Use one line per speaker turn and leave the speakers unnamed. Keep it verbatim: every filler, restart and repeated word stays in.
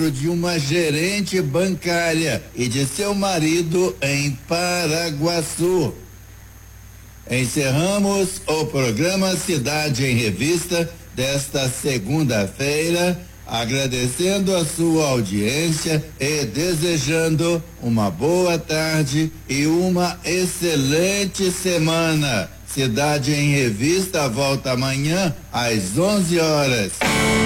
de uma gerente bancária e de seu marido em Paraguaçu. Encerramos o programa Cidade em Revista desta segunda-feira, agradecendo a sua audiência e desejando uma boa tarde e uma excelente semana. Cidade em Revista volta amanhã às onze horas.